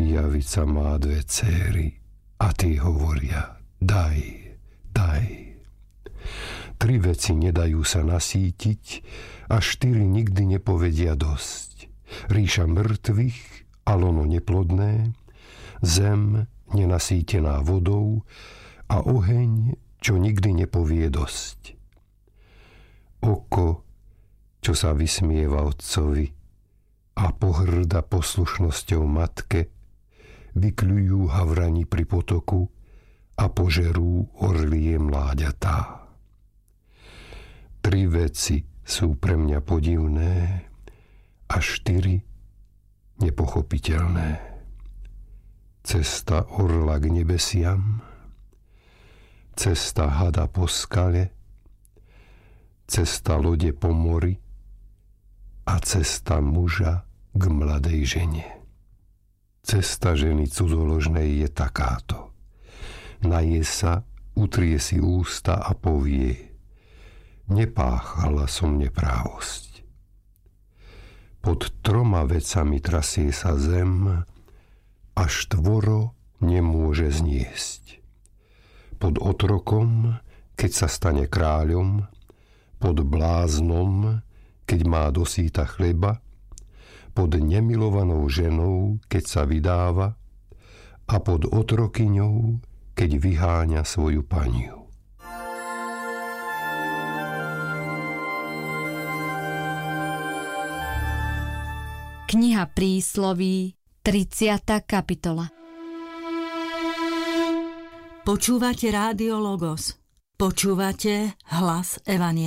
Javica má 2 céry a tí hovoria: daj, daj. 3 veci nedajú sa nasítiť a 4 nikdy nepovedia dosť. Ríša mŕtvych a lono neplodné, zem nenasítená vodou a oheň, čo nikdy nepovie dosť. Oko, čo sa vysmieva otcovi a pohrda poslušnosťou matke, vykľujú havrani pri potoku a požerú orlie mláďatá. 3 veci sú pre mňa podivné a 4 nepochopiteľné. Cesta orla k nebesiam, cesta hada po skale, cesta lode po mori a cesta muža k mladej žene. Cesta ženy cudzoložnej je takáto. Naje sa, utrie si ústa a povie: nepáchala som neprávosť. Pod 3 vecami trasie sa zem a 4 nemôže zniesť. Pod otrokom, keď sa stane kráľom, pod bláznom, keď má dosýta chleba, pod nemilovanou ženou, keď sa vydáva, a pod otrokyňou, keď vyháňa svoju paniu. Kniha prísloví, 30. kapitola. Počúvate Rádio Logos. Počúvate hlas Evanjelia.